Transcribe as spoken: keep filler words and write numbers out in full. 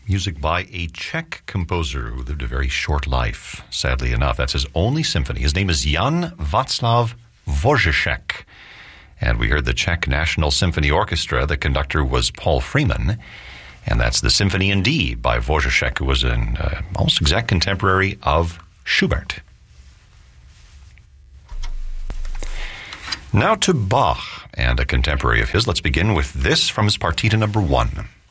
Music by a Czech composer who lived a very short life, sadly enough. That's his only symphony. His name is Jan Václav Dvořáček. And we heard the Czech National Symphony Orchestra. The conductor was Paul Freeman. And that's the Symphony in D by Dvořáček, who was an uh, almost exact contemporary of Schubert. Now to Bach and a contemporary of his. Let's begin with this from his partita number one.